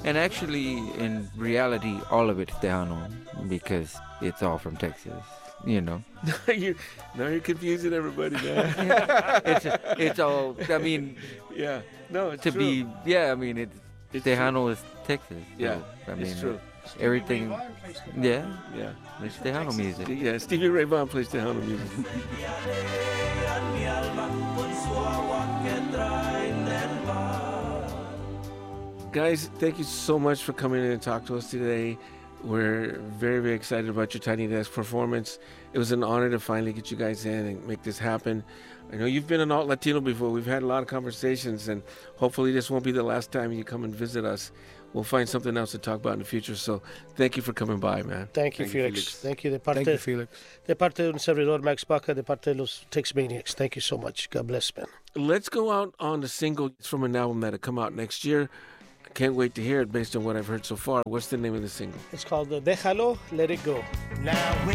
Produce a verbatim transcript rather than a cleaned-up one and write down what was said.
And actually, in reality, all of it's Tejano because it's all from Texas, you know. you, now you're confusing everybody, man. it's it's all. I mean, yeah, no, it's to true. be. Yeah, I mean, it's, It's Tejano is Texas. So, Yeah, I mean, it's true. everything. Yeah, Yeah, it's Tejano music. yeah. Stevie Ray Vaughan plays Tejano music. Guys, thank you so much for coming in and talk to us today. We're very, very excited about your Tiny Desk performance. It was an honor to finally get you guys in and make this happen. I know you've been an alt Latino before. We've had a lot of conversations, and hopefully this won't be the last time you come and visit us. We'll find something else to talk about in the future. So thank you for coming by, man. Thank you, Thank you, Felix. Felix. Thank you. De parte, Thank you, Felix. de parte de un servidor, Max Baca, de parte de los Tex Maniacs. Thank you so much. God bless, man. Let's go out on the single. It's from an album that'll come out next year. I can't wait to hear it based on what I've heard so far. What's the name of the single? It's called uh, Déjalo, Let It Go. Now